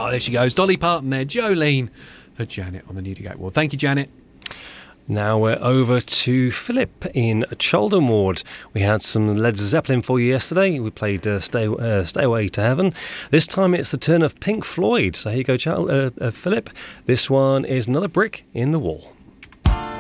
Oh, there she goes. Dolly Parton there. Jolene for Janet on the Newdigate Ward. Thank you, Janet. Now we're over to Philip in Cholden Ward. We had some Led Zeppelin for you yesterday. We played Stairway to Heaven. This time it's the turn of Pink Floyd. So here you go, Philip. This one is Another Brick in the Wall.